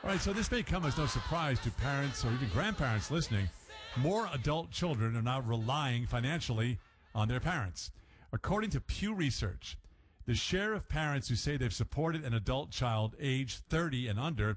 All right, so this may come as no surprise to parents or even grandparents listening. More adult children are now relying financially on their parents. According to Pew Research, the share of parents who say they've supported an adult child age 30 and under